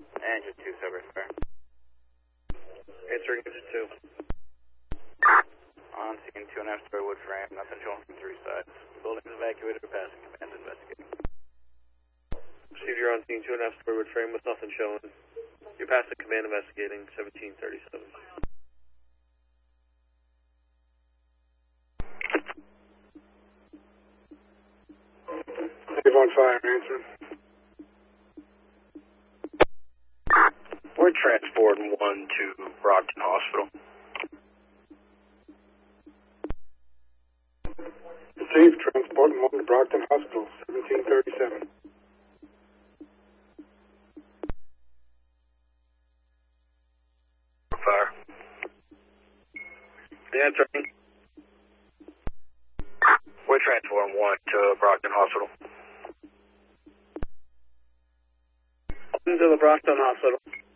Engine 2, Subway Fire. Answering engine 2. On scene, 2.5-story wood frame, nothing showing from 3 sides. Building is evacuated or passing, command investigating. Proceed, you're on scene, 2.5-story wood frame with nothing showing. You're passing, command investigating, 1737. Dave on fire, answering. We're transporting 1 to Brockton Hospital. Received, transporting 1 to Brockton Hospital, 1737. Fire. Answering. We're transporting 1 to Brockton Hospital. Into the Brockton Hospital.